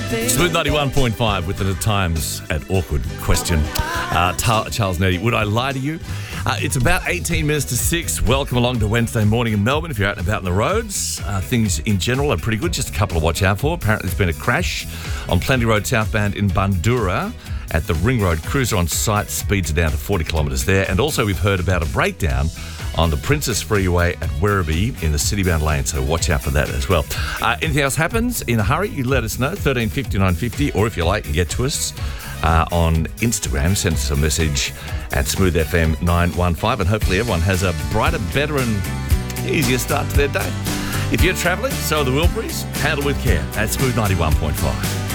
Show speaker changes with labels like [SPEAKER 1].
[SPEAKER 1] Smooth 91.5 with the Times at Awkward question. Charles Nettie, would I lie to you? It's about 18 minutes to 6. Welcome along to Wednesday morning in Melbourne. If you're out and about on the roads, things in general are pretty good. Just a couple to watch out for. Apparently there's been a crash on Plenty Road southbound in Bundoora at the Ring Road. Cruiser on site, speeds are down to 40 kilometres there. And also we've heard about a breakdown on the Princess Freeway at Werribee in the city-bound lane, so watch out for that as well. Anything else happens in a hurry, you let us know, 1350 950, or if you like, you get to us on Instagram, send us a message at SmoothFM915, and hopefully everyone has a brighter, better and easier start to their day. If you're travelling, so are the Wilburys. Handle with care at Smooth 91.5.